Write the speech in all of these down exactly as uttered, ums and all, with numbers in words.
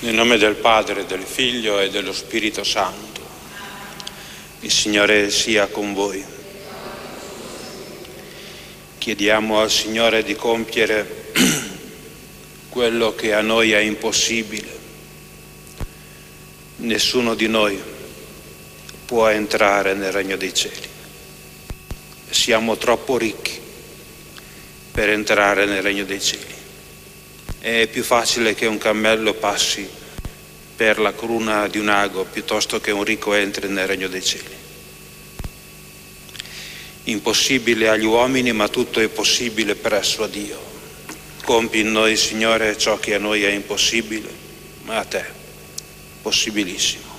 Nel nome del Padre, del Figlio e dello Spirito Santo. Il Signore sia con voi. Chiediamo al Signore di compiere quello che a noi è impossibile. Nessuno di noi può entrare nel regno dei cieli. Siamo troppo ricchi per entrare nel regno dei cieli. È più facile che un cammello passi per la cruna di un ago piuttosto che un ricco entri nel regno dei cieli. Impossibile agli uomini, ma tutto è possibile presso a Dio. Compi in noi, Signore, ciò che a noi è impossibile, ma a Te possibilissimo.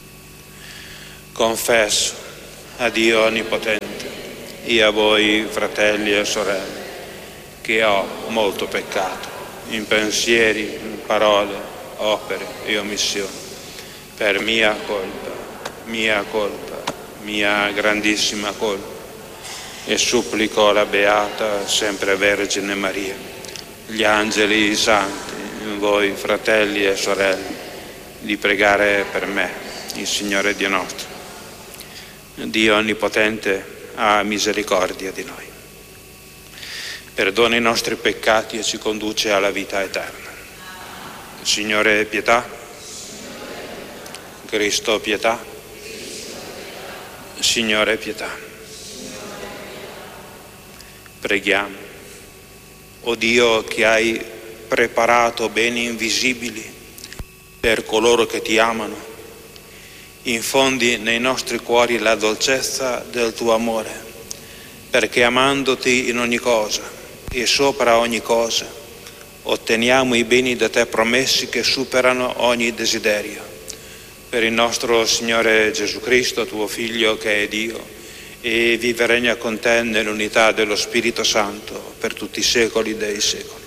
Confesso a Dio Onnipotente e a voi, fratelli e sorelle, che ho molto peccato in pensieri, in parole, opere e omissioni, per mia colpa, mia colpa, mia grandissima colpa, e supplico la Beata sempre Vergine Maria, gli angeli e i santi, voi fratelli e sorelle, di pregare per me, il Signore Dio nostro. Dio Onnipotente ha misericordia di noi, perdona i nostri peccati e ci conduce alla vita eterna. Signore, pietà. Cristo, pietà. Signore, pietà. Preghiamo. O Dio, che hai preparato beni invisibili per coloro che ti amano, infondi nei nostri cuori la dolcezza del tuo amore, perché amandoti in ogni cosa e sopra ogni cosa otteniamo i beni da te promessi che superano ogni desiderio. Per il nostro Signore Gesù Cristo, tuo Figlio, che è Dio, e vive e regna con te nell'unità dello Spirito Santo per tutti i secoli dei secoli.